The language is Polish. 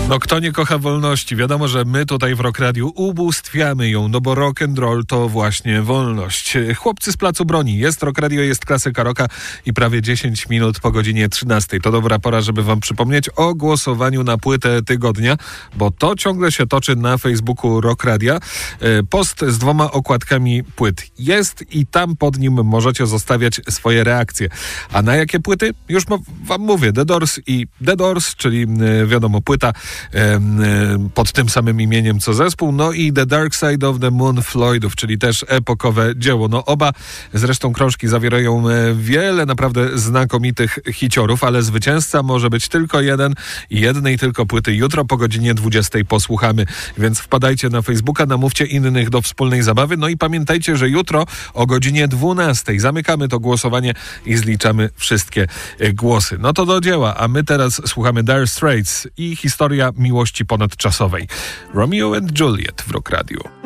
No kto nie kocha wolności? Wiadomo, że my tutaj w Rock Radiu ubóstwiamy ją, no bo rock and roll to właśnie wolność. Chłopcy z Placu Broni. Jest Rock Radio, jest klasyka rocka i prawie 10 minut po godzinie 13. To dobra pora, żeby wam przypomnieć o głosowaniu na płytę tygodnia, bo to ciągle się toczy na Facebooku Rock Radia. Post z 2 okładkami płyt jest i tam pod nim możecie zostawiać swoje reakcje. A na jakie płyty? Już wam mówię. The Doors i The Doors, czyli wiadomo, płyta pod tym samym imieniem co zespół, no i The Dark Side of the Moon Floydów, czyli też epokowe dzieło. No oba zresztą krążki zawierają wiele naprawdę znakomitych hiciorów, ale zwycięzca może być tylko jeden i jednej tylko płyty. Jutro po godzinie 20 posłuchamy, więc wpadajcie na Facebooka, namówcie innych do wspólnej zabawy, no i pamiętajcie, że jutro o godzinie 12 zamykamy to głosowanie i zliczamy wszystkie głosy. No to do dzieła, a my teraz słuchamy Dire Straits i historia miłości ponadczasowej. Romeo and Juliet w Rock Radio.